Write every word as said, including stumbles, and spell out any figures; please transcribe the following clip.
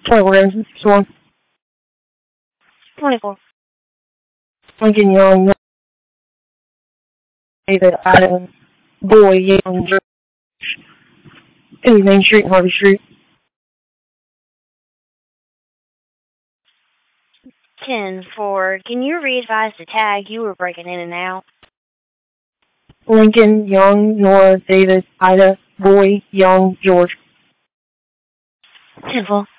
Sorry, we're in this one. twenty-four. Lincoln Young, David Adam, Boy Young, George. Any Main Street and Harvey Street. ten four. Can you re-advise the tag? You were breaking in and out. Lincoln Young, Nora, David, Ida, Boy Young, George. ten four.